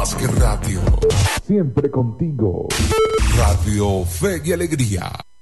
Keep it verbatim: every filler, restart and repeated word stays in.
Más que radio. Siempre contigo. Radio Fe y Alegría.